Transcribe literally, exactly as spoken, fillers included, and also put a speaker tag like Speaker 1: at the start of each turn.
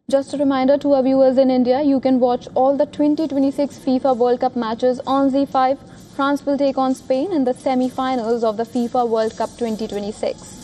Speaker 1: Just a reminder to our viewers in India, you can watch all the twenty twenty-six FIFA World Cup matches on Z five. France will take on Spain in the semi-finals of the FIFA World Cup twenty twenty-six.